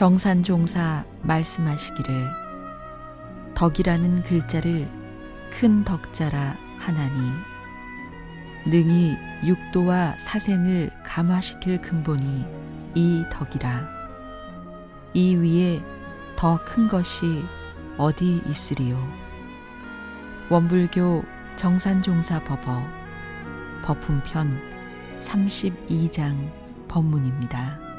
정산종사 말씀하시기를 덕이라는 글자를 큰 덕자라 하나니 능히 육도와 사생을 감화시킬 근본이 이 덕이라. 이 위에 더 큰 것이 어디 있으리요. 원불교 정산종사 법어 법훈편 32장 법문입니다.